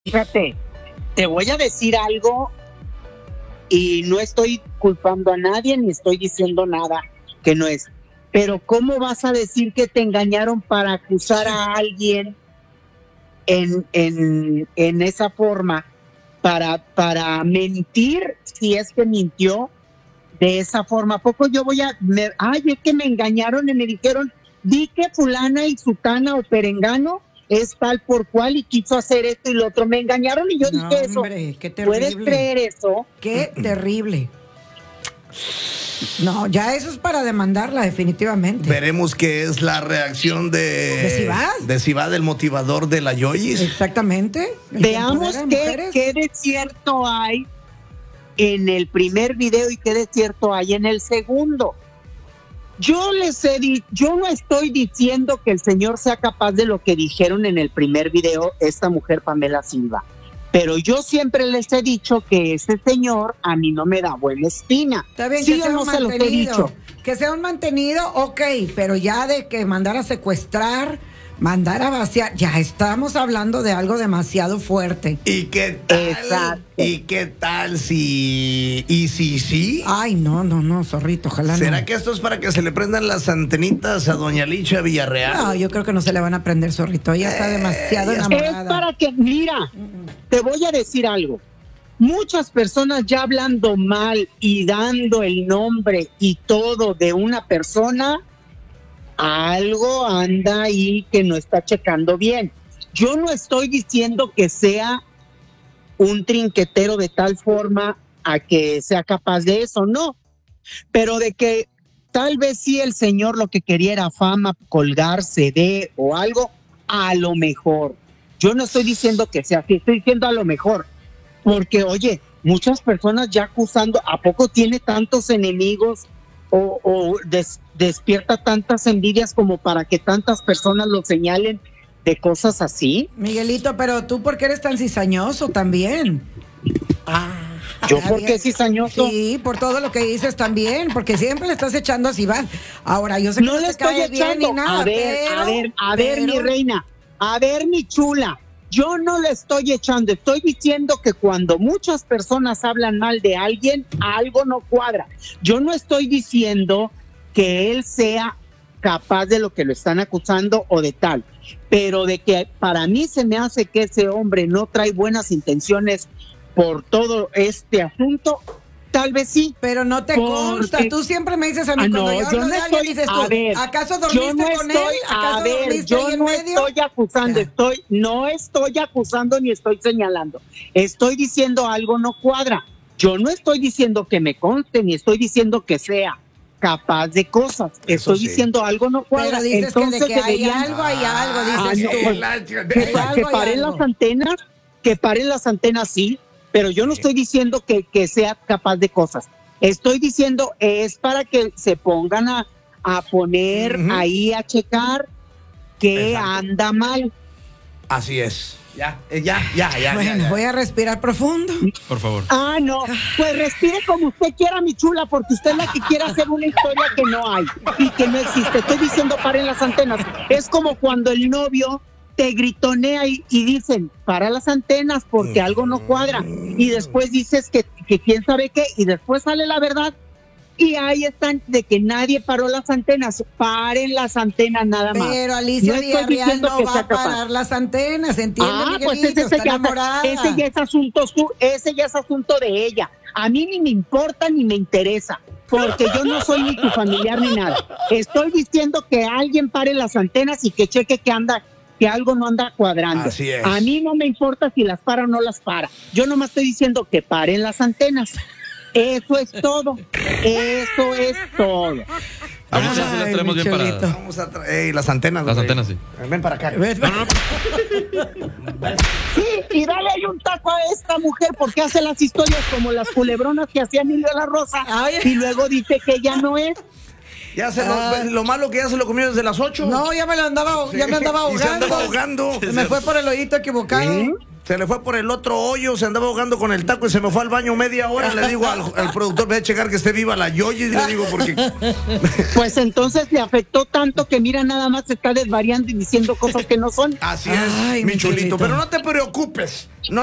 Fíjate, te voy a decir algo y no estoy culpando a nadie ni estoy diciendo nada que no es. Pero ¿cómo vas a decir que te engañaron para acusar a alguien en esa forma? Para mentir, si es que mintió de esa forma. ¿A poco yo es que me engañaron y me dijeron, di que fulana y sutana o perengano es tal por cual y quiso hacer esto y lo otro? Me engañaron y yo dije eso. Hombre, qué terrible. ¿Puedes creer eso? Qué terrible. No, ya eso es para demandarla definitivamente. Veremos qué es la reacción de Sivad, el motivador de la Yoyis. Exactamente. Veamos qué de cierto hay en el primer video y qué de cierto hay en el segundo. Yo no estoy diciendo que el señor sea capaz de lo que dijeron en el primer video esta mujer Pamela Silva, pero yo siempre les he dicho que ese señor a mí no me da buena espina. Está bien, ¿Sí que sea o no un se los he dicho? Que sea un mantenido, ok, pero ya de que mandar a secuestrar, mandar a vaciar, ya estamos hablando de algo demasiado fuerte. ¿Y qué tal? Exacto. ¿Y qué tal si... ¿Y si sí? Ay, no, zorrito, ojalá ¿Será no. que esto es para que se le prendan las antenitas a doña Licha Villarreal? No, yo creo que no se le van a prender, zorrito, ella está demasiado enamorada. Es para que, mira, te voy a decir algo. Muchas personas ya hablando mal y dando el nombre y todo de una persona, algo anda ahí que no está checando bien. Yo no estoy diciendo que sea un trinquetero de tal forma a que sea capaz de eso, no. Pero de que tal vez sí el señor lo que quería era fama, colgarse de o algo, a lo mejor. Yo no estoy diciendo que sea así, estoy diciendo a lo mejor. Porque, oye, muchas personas ya acusando, ¿a poco tiene tantos enemigos o despierta tantas envidias como para que tantas personas lo señalen de cosas así? Miguelito, pero tú, ¿por qué eres tan cizañoso también? ¿Yo por qué cizañoso? Sí, por todo lo que dices también, porque siempre le estás echando a Sivad. Ahora, yo sé que no le te estoy cae bien echando. ni nada, A ver, mi reina, a ver, mi chula. Yo no le estoy echando, estoy diciendo que cuando muchas personas hablan mal de alguien, algo no cuadra. Yo no estoy diciendo que él sea capaz de lo que lo están acusando o de tal, pero de que para mí se me hace que ese hombre no trae buenas intenciones por todo este asunto. Tal vez sí. Pero no te consta. Tú siempre me dices a mí cuando yo hablo de alguien, dices tú, ¿acaso dormiste con él? ¿Acaso dormiste ahí en medio? Estoy acusando, no estoy acusando ni estoy señalando. Estoy diciendo algo no cuadra. Yo no estoy diciendo que me conste ni estoy diciendo que sea capaz de cosas. Estoy diciendo algo no cuadra. Pero dices entonces que hay algo, dices tú. Que paren las antenas, sí. Pero yo no estoy diciendo que sea capaz de cosas. Estoy diciendo es para que se pongan a poner ahí a checar que anda mal. Así es. Ya. Bueno, voy a respirar profundo. Por favor. No. Pues respire como usted quiera, mi chula, porque usted es la que quiere hacer una historia que no hay y que no existe. Estoy diciendo paren las antenas. Es como cuando el novio te gritonea y dicen, para las antenas porque algo no cuadra. Y después dices que quién sabe qué, y después sale la verdad. Y ahí están de que nadie paró las antenas. Paren las antenas nada más. Pero Alicia Villarreal no va a parar las antenas, ¿entiendes, Miguelito? Pues ese ya es asunto de ella. A mí ni me importa ni me interesa, porque yo no soy ni tu familiar ni nada. Estoy diciendo que alguien pare las antenas y que cheque que algo no anda cuadrando. Así es. A mí no me importa si las para o no las para. Yo nomás estoy diciendo que paren las antenas. Eso es todo. Eso es todo. Vamos a ver si las tenemos bien paradas. Vamos a traer las antenas. Las antenas, sí. Ven para acá. Sí, y dale ahí un taco a esta mujer porque hace las historias como las culebronas que hacía Emilio de la Rosa. Y luego dice que ya no es. Ya lo malo que ya se lo comió desde las 8. No, ya me andaba ahogando. Y se andaba ahogando. Se me fue por el hoyito equivocado. Se le fue por el otro hoyo, se andaba ahogando con el taco y se me fue al baño media hora. Le digo al productor, ve a checar que esté viva la Yoyi. Y le digo, porque... Pues entonces le afectó tanto que mira, nada más se está desvariando y diciendo cosas que no son. Así es, mi chulito. Pero no te preocupes.